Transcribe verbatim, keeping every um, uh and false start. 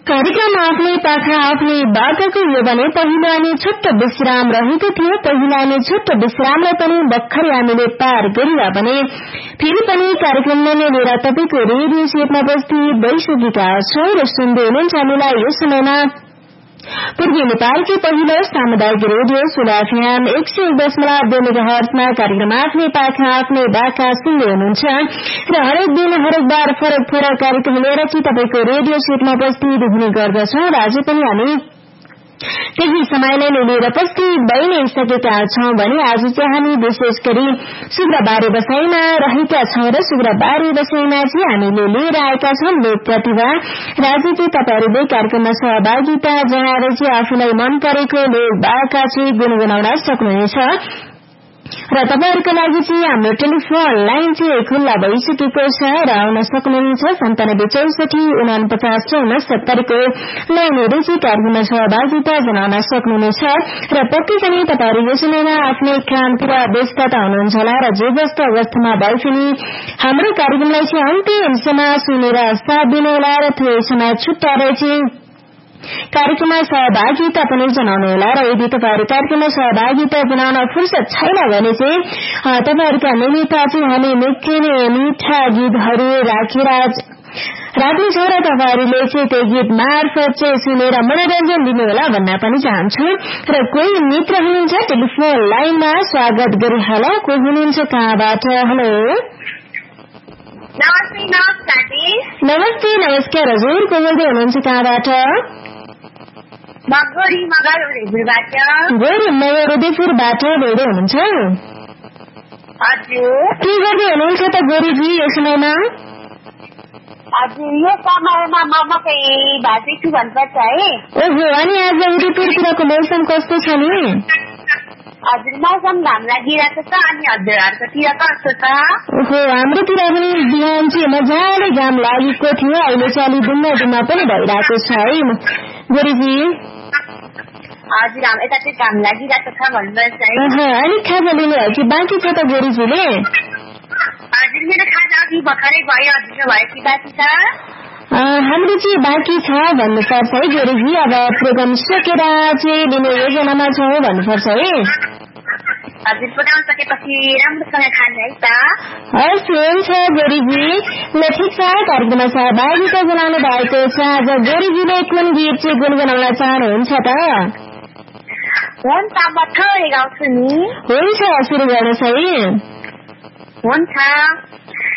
कार्यक्रम आफ्नै पाखा आफ्नै बाटोको यो भने पहिला नै छोटो विश्राम रहेको थियो। पहिला नै छोटो विश्रामलाई पनि भर्खरै हामीले पार गरेर भने फेरि पनि कार्यक्रमलाई नै लिएर तपाईँको रेडियो सेटमा उपस्थित भइसकेका छौं र सुन्दै हुनुहुन्छ हामीलाई यो समयमा पूर्वी नेपालकै पहिलो सामुदायिक रेडियो सुला एफएम एक सय दशमलव दुई मेगाहर्जमा कार्यक्रम आफ्नै पाखा आफ्नै बाखा सुन्दै हुनुहुन्छ र हरेक दिन हरेक बार फरक फरक कार्यक्रम लिएर कि तपाईँको रेडियो सेटमा उपस्थित हुने गर्दछौं र आज पनि हामी त्यही समयलाई लिएर उपस्थित भइ नै सकेका छौं भने आज चाहिँ हामी विशेष गरी शुक्रबारे बसाइमा रहेका छौं र शुक्रबारे बसाइमा चाहिँ हामीले लिएर आएका छौं लोक प्रतिभा। र आज चाहिँ तपाईँहरूले कार्यक्रममा सहभागिता जनाएर चाहिँ आफूलाई मन परेको लोक बाका चाहिँ गुनगुनाउन सक्नुहुनेछ र तपाईहरुको लागि चाहिँ हाम्रो टेलिफोन लाइन चाहिँ खुल्ला भइसकेको छ र आउन सक्नुहुन्छ सन्तानब्बे चौसठी उनापचास चौन सत्तरीको लाइनहरू चाहिँ कार्यक्रममा सहभागिता जनाउन सक्नुहुनेछ र पक्कै पनि तपाईहरु यो समयमा आफ्नै कामतिर व्यस्तता हुनुहुन्छ होला र जे जस्तो अवस्थामा भए पनि हाम्रो कार्यक्रमलाई चाहिँ अन्त्यसम्म सुनेर साथ दिनुहोला र थोरै समय छुट्याएर चाहिँ कार्यक्रममा सहभागिता पनि जनाउनुहोला र यदि तपाईहरु कार्यक्रममा सहभागिता जनाउन फुर्सद छैन भने चाहिँ तपाईहरुका निमित्त चाहिँ हामी निकै नै मिठा गीतहरू राखेर राख्नेछौं र तपाईहरुले चाहिँ त्यो गीत मार्फत चाहिँ सुनेर मनोरञ्जन दिनुहोला भन्न पनि चाहन्छु। र कोही मित्र हुनुहुन्छ टेलिफोन लाइनमा स्वागत गरिहाल। को हुनुहुन्छ कहाँबाट? हेलो नमस्ते नमस्कार नमस्ते नमस्कार हजुर को बोल्दै हुनुहुन्छ कहाँबाट? गोरी मगर उदयपुरबाट गोरी मगर उदयपुरबाट बोल्दै हुनुहुन्छ? हजुर। के गर्दै हुनुहुन्छ त गोरीजी यो समयमा? हजुर यो समयमा म मकै भाँच्दैछु भन्नुपर्छ है। ओहो अनि आज उदयपुरतिरको मौसम कस्तो छ नि? हजुर मौसम घाम लागिरहेको छ अनि हजुरहरूकोतिर कस्तो छ? ओहो हाम्रोतिर पनि बिहान चाहिँ मजाले घाम लागेको थियो अहिले चाहिँ अलि दुम्मा दुम्मा पनि भइरहेको छ है गोरीजी। हजुर हाम्रो यता चाहिँ घाम लागिरहेको छ भन्नुपर्छ है। अलिक खाजा लिनु हो कि बाँकी छ त गोरीजीले? हजुर मेरो खाजा अघि भर्खरै भयो। हजुर भयो कि बाँकी छ? हाम्रो चाहिँ बाँकी छ भन्नुपर्छ है गोरीजी। अब प्रोग्राम सकेर चाहिँ लिने योजनामा छौँ भन्नुपर्छ है। हजुर प्रोग्राम सकेपछि राम्रोसँग खाने है त? हस् हुन्छ गोरीजी। ल ठिक छ कार्यक्रममा सहभागिता जनाउनु भएको छ। आज गोरीजीले कुन गीत चाहिँ गुनगुनाउन चाहनुहुन्छ त? हुन्छ म थोरै गाउँछु नि। हुन्छ सुरु गर्नुहोस् है। हुन्छ।